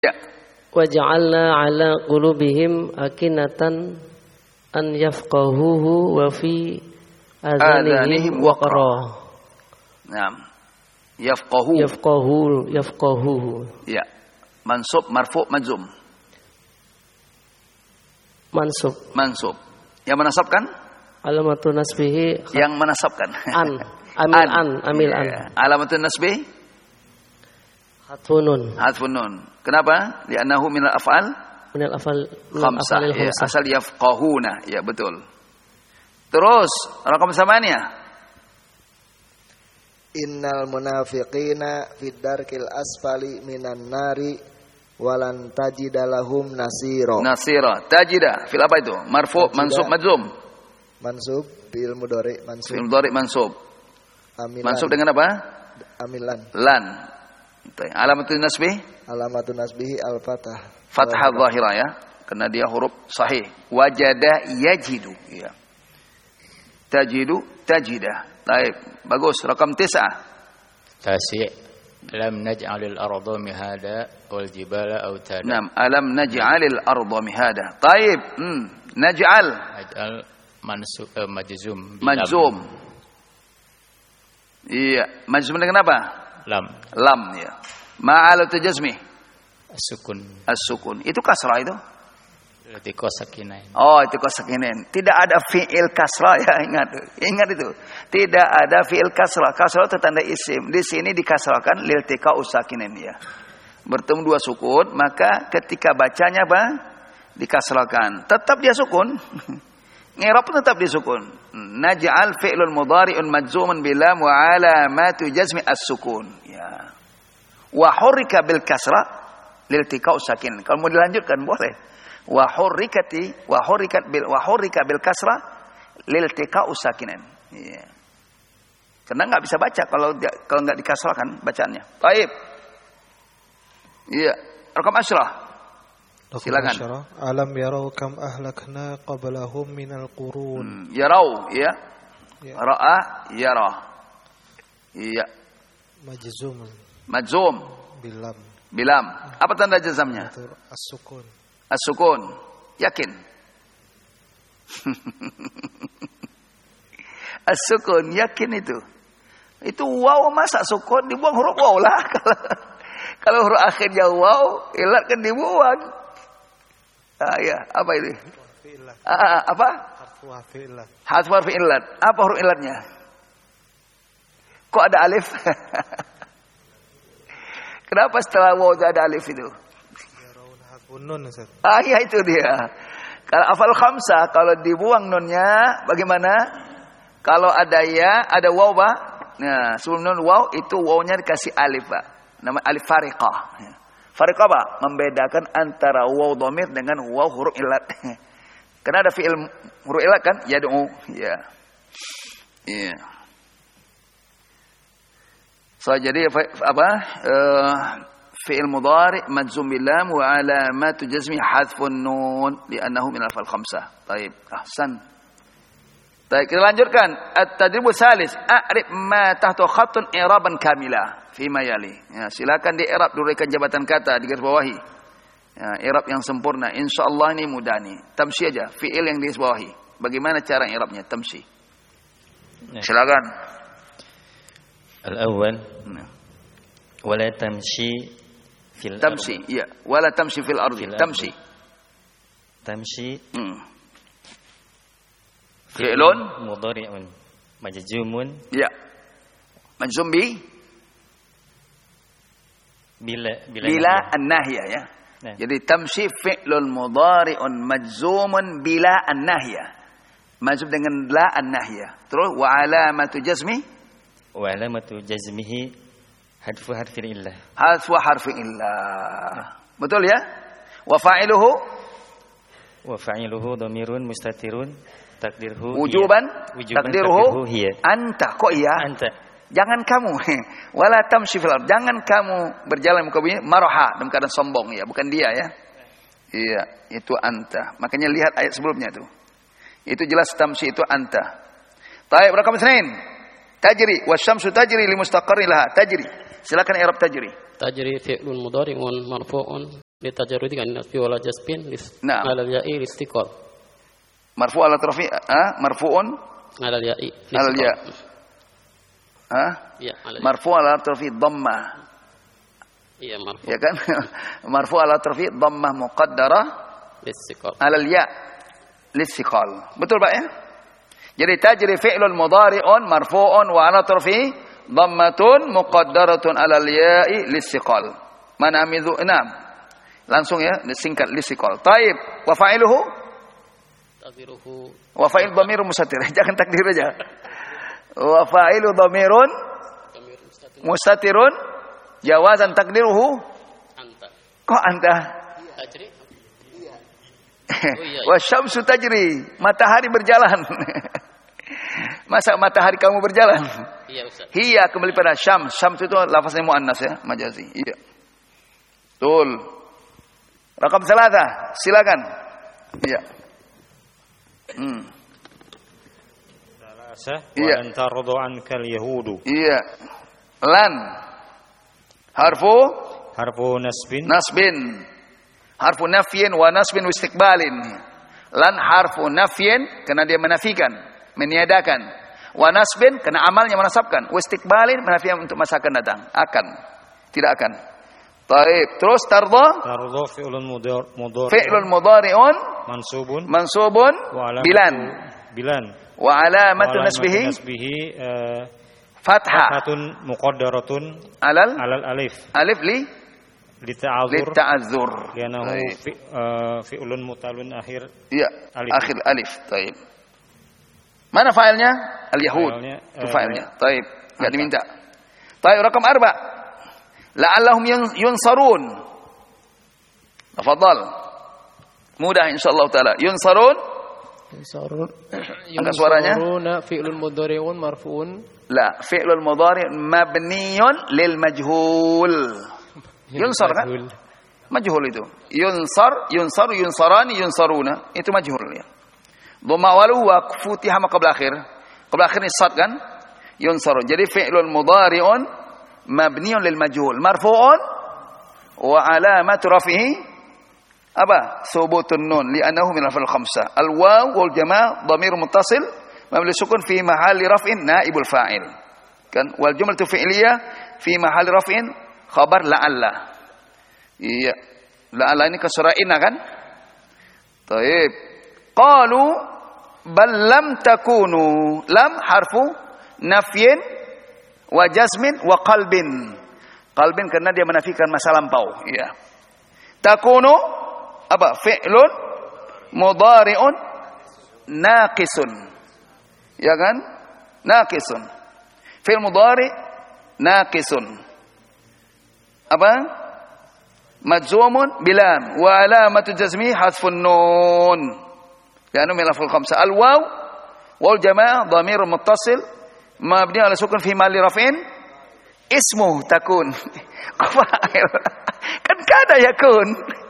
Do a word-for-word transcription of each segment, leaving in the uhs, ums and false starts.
Ya. Waja'alna 'ala qulubihim akinatan an yafqahuhu wa fi adhanihim waqra. Naam. Yafqahu. Yafqahu yafqahuhu. Ya. Mansub, marfu, majzum. Mansub. Mansub. Yang menasabkan? Alamatun nasbihi. Yang menasabkan. An. Amil an. an. Amil an. Ya. Alamatun nasbihi. Hadfun nun. Hadfun nun. Kenapa? Li'annahu minal af'al. Minal af'al. Khamsah. Ya. Asal yafqahuna. Ya betul. Terus. Rakam samanya. Innal munafiqina fid darkil asfali minan nari walan tajida lahum nasira. Nasira. Tajida. Fil apa itu? Marfu, tajida, mansub, majzum. Mansub, fi'il mudhari mansub. Fi'il mudhari mansub. Amilan. Mansub dengan apa? Amilan. Lan. Alamatun nasbih? Alamatun nasbihi al-fathah. Fathah zahirah ya. Karena dia huruf sahih. Wajada yajidu. Ya. Tajidu, tajida. Baik, bagus. Rakam tis'ah. Tasi' Alam naj'alil arda mihada wal jibala autada. Naam, alam naj'alil arda mihada. Baik, hmm. naj'al. Naj'al mansub eh, majzum. Majzum. Iya, majzum dengan apa? Lam. Lam ya. Ma'alatu jazmi. As-sukun. As-sukun. Itu kasrah itu? Iltiqa sakinain. Oh, itu sakinain. Tidak ada fi'il kasrah ya, ingat. Ingat itu. Tidak ada fi'il kasrah. Kasrah itu tanda isim. Di sini dikasrahkan liltiqa usakinain ya. Bertemu dua sukun, maka ketika bacanya apa? Dikasrahkan. Tetap dia sukun. Ngirab pun tetap disukun. Naj'al fi'lun mudhari'un majzumun bilam wa alamatu jazmi as-sukun. Ya. Wa hurrika bil kasrah liltiqa usakin. Kalau mau dilanjutkan boleh. Wa hurrikati wa hurrikat bil wa hurrika bil kasrah liltiqa usakinan. Iya. Karena enggak bisa baca kalau kalau enggak dikasrahkan bacaannya. Baik. Iya, rakam asyrah. Silakan. Alam yarau kam ahlakna qablahum minal qurun. Hmm, yarau, ya. Ya. Ra'a yara. Iya. Majzum. Majzum. Bilam. Bilam. Apa tanda jazamnya? As-sukun. As-sukun. Yakin? As-sukun, yakin itu. Itu waw, masa sukun dibuang huruf waw lah. Kalau kalau huruf akhirnya waw, ilat kan dibuang. Ah ya, apa itu? Ah, apa? Harfu harfi illat. Harfu harfi illat. Apa huruf illatnya? Kok ada alif? Kenapa setelah waw ada alif itu? Nun, Ustaz. Ah ya itu dia. Kalau afal khamsah kalau dibuang nunnya bagaimana? Kalau ada ya, ada waw, Pak. Nah, sebelum nun waw itu wawnya dikasih alif, Pak. Nama alif fariqah. Fariqah, Pak, membedakan antara waw dhamir dengan waw huruf illat. Karena ada fi'il huruf illat kan? Yad'u. Ya. Iya. So jadi apa? Uh, fi'il mudhari' majzum bil lam wa alamatu jazmi hadfun nun li'annahu min al-af'al khamsah. Baik, ahsan. Baik, kita lanjutkan. At-tadribu salis, a'rib ma tahta khattun i'raban kamila fi ma yali. Ya, silakan di i'rab durikan jabatan kata di garis bawahi. Ya, i'rab yang sempurna. Insyaallah ini mudah nih. Tamshi aja, fi'il yang di garis bawahi. Bagaimana cara i'rabnya? Tamshi. Silakan. Al-awwal. Nah. Wala tamshi fil tamshi, iya. Wala tamshi fil ardi. Tamshi. Tamshi. Hmm. Fi'lun mudhari'un majzumun. Iya. Majzum bi bila bila, bila an-nahiyah ya. Nah. Jadi tamshi fi'lun mudhari'un majzumun bila an-nahiyah. Majzum dengan la an-nahiyah. Terus wa alamatu jazmi wa alamatu jazmihi hadfu harfi illah. Hadfu harfi illah. Betul ya? Wa fa'iluhu wa fa'iluhu dhamirun mustatirun takdirhu wujuban, wujuban takdiruhu hiya. Anta. Kok iya? Anta. Jangan kamu. Wala tamshi fil ard. Jangan kamu berjalan muka bumi maraha dalam keadaan sombong ya, bukan dia ya. Iya, itu anta. Makanya lihat ayat sebelumnya tuh. Itu jelas tamshi itu anta. Baik, rakam Senin. Tajri wasyamsu tajri li mustaqarrin laha. Tajri. Silakan i'rab tajri. Tajri fi'lun mudhari'un marfu'un litajarrudi kan nasbi wala jasbin Nah. alal ya'i listiqal. Marfu ala rafi ah marfuun Alal ya'i. al ya. Ah? Ya, alal ya. Marfu ala rafi dhammah. Iya, marfu. Ya kan? Marfu ala rafi dhammah muqaddarah Listiqal. ala ya listiqal. Betul Pak ya? Jadi tajri fi'lun mudhari'un marfu'un wa ala rafi dhammatun muqaddaratun ala ya'i listiqal. Mana amidhu enam. Langsung ya, disingkat listiqal. Taib, wa fa'iluhu Takdiruhu wa fa'il dhamirun mustatir. Jangan takdir aja. Wa fa'ilu dhamirun dhamir mustatir mustatirun jawazan takdiruhu anta. kok anta? Tajri? Iya. Oh iya. Wa syamsu tajri, matahari berjalan. Masa matahari kamu berjalan? Iya, Ustaz. Hiya kembali pada syams. Syams itu lafaznya muannas ya, majazi. Iya. Betul. Rakam salasa, silakan. Iya. Hmm. Salasa Iya. wa an tardu ankal yahudu. Iya. Lan harfu Harfu nasbin nasbin. Harfu nafyin wa nasbin wa istiqbalin. Lan harfu nafyin karena dia menafikan, meniadakan. Wa nasbin karena amalnya menasabkan. Wa istiqbalin menafikan untuk masa akan datang. Akan. Tidak akan. Taib. Terus tarda tardu fi'lun mudhar mudhar fi'lun mudhari'un mansubun mansubun wa alamatu bilan bilan wa alamatu wa alamatu nasbihi nasbihi eh, fathah fathatun muqaddaratun alal alal alif alif li lita'adzur lita'azzur. lianahu Taib. fi, eh, fi'lun mutalun akhir Iya, Alif. akhir alif. Taib. Mana failnya? Al-Yahud. Failnya, Itu eh, failnya. Taib. Enggak diminta. Taib rakam arba. La'allahum yun- yunsarun. Tafadhal. Mudah insyaallah taala. Yunsarun. Yunsarun. Angkat suaranya. Yunsaruna fi'lun mudhari'un marfu'un. La, fi'lul mudhari' mabniyun lil majhul. Yunsar kan? Majhul. Majhul itu. Yunsar, yunsar, yunsarani, yunsaruna. Itu majhul ya. Dhamma walu wa futiha ma qabla akhir. Qabla akhir ni sad kan? Yunsarun. Jadi fi'lul mudhari'un mabniyun lil majhul. Marfu'un wa alamatu rafihi apa? Thubutun nun li'annahu min al-af'al khamsah. Al-waw wal jama' dhamir muttasil mabni sukun fi mahalli raf'in naibul fa'il. Kan? Wal jumlatu fi'liyah fi mahalli raf'in khabar la'alla. Iya. La'alla ini kasra'ina kan? Taib. Qalu bal lam takunu. Lam harfu nafyin wa jazmin wa qalbin. Qalbin karena dia menafikan masa lampau. Iya. Takunu apa? Fi'lun mudhari'un naqisun. Ya kan? Naqisun. Fi'l mudhari' naqisun. Apa? Majzumun bilam wa alamatu jazmi hasfun nun. Lianu min al-af'al khamsah. Al-waw wal jamaah dhamir muttasil mabni ala sukun fi mahalli raf'in ismu takun. Kan kada yakun.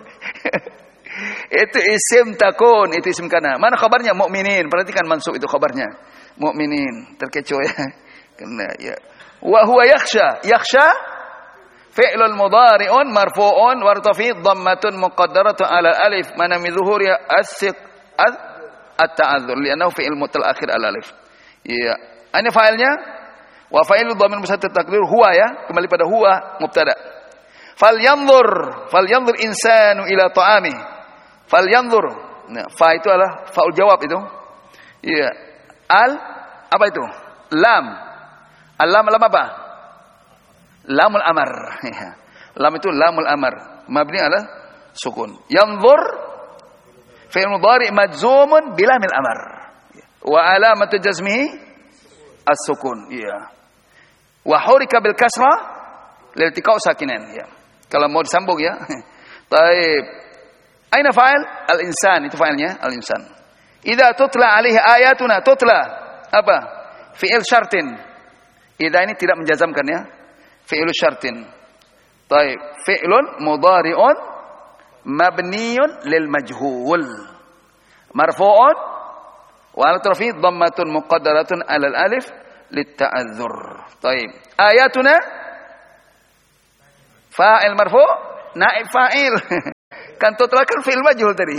Itu isim takun, itu isim kana. Mana khabarnya? Mukminin. Perhatikan mansub itu khabarnya. Mukminin. Terkecoh ya. Kena ya. Wa huwa yakhsha. Yakhsha fi'lul mudhari'un marfu'un wa irtafi dhammatun muqaddaratun 'ala alif mana min zuhuri as-siq at-ta'adzur li'annahu fi'il mutal akhir al alif. Iya. Ini failnya wa fa'ilu dhamir mustatir takdir huwa ya, kembali pada huwa mubtada. Falyanzur, falyanzur insanu ila ta'ami. Falyanzur. Nah, fa itu adalah faul jawab itu. Iya. Al apa itu? Lam. Al-lam lam apa? Lamul amar. Lam itu lamul amar. Mabni ala sukun. Yanzur fi'il mudhari' majzumun bilamil amar. Wa alamatu jazmihi as-sukun. Iya. Wa hurika bil kasra liltiqa'u sakinain. Ya. Kalau mau disambung ya. Taib. Aina fa'il? Al-insan itu fa'ilnya, al-insan. Idza tutla 'alaihi ayatuna tutla apa? Fi'il syartin. Idza ini tidak menjazamkan ya. Fi'il syartin. Taib. Fi'lun mudhari'un mabniyun lil majhul. Marfu'un wa al-tarfi dhammatun muqaddaratun 'ala al-alif lit-ta'adzur. Taib. Ayatuna fa'il marfu' naib fa'il. Kan total kan fi'il majhul tadi.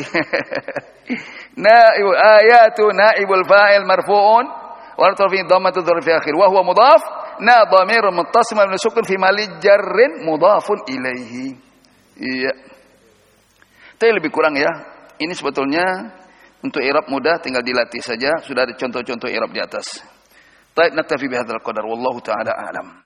Naibu ayatu naibul fa'il marfu'un wa tarfi dhammatu dzarfi akhir wa huwa mudhaf na dhamirun muttasim min sukun fi mali jarrin mudhafun ilaihi. Iya. Tapi lebih kurang ya. Ini sebetulnya untuk i'rab mudah tinggal dilatih saja, sudah ada contoh-contoh i'rab di atas. Baik, naktafi bihadzal qadar wallahu taala a'lam.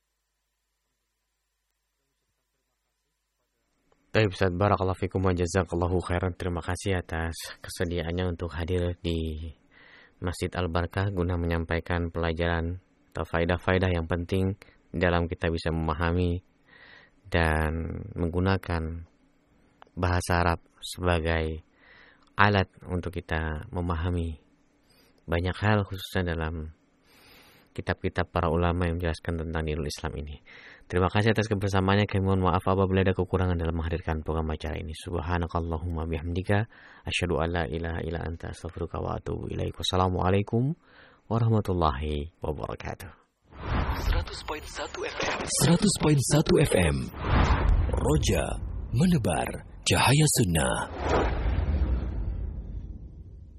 Baik Ustaz, barakallahu fikum wa jazakallahu khairan. Terima kasih atas kesediaannya untuk hadir di Masjid Al-Barkah guna menyampaikan pelajaran atau faedah-faedah yang penting dalam kita bisa memahami dan menggunakan bahasa Arab sebagai alat untuk kita memahami banyak hal, khususnya dalam kitab-kitab para ulama yang menjelaskan tentang dinul Islam ini. Terima kasih atas kebersamaannya. Kami mohon maaf apabila ada kekurangan dalam menghadirkan program acara ini. Subhanakallahumma bihamdika asyhadu an la ilaha illa anta astaghfiruka wa atubu ilaik. Wassalamualaikum warahmatullahi wabarakatuh. seratus koma satu F M seratus koma satu F M Roja menebar cahaya sunnah.